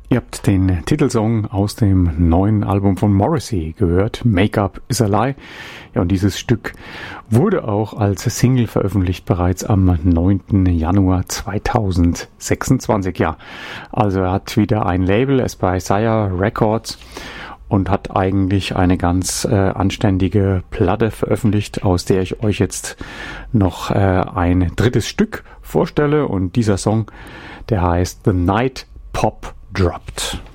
Ihr habt den Titelsong aus dem neuen Album von Morrissey gehört, Make Up Is a Lie. Ja, und dieses Stück wurde auch als Single veröffentlicht, bereits am 9. Januar 2026. Ja, also er hat wieder ein Label, er ist bei Sire Records und hat eigentlich eine ganz anständige Platte veröffentlicht, aus der ich euch jetzt noch ein drittes Stück vorstelle. Und dieser Song, der heißt The Night Pop Dropped.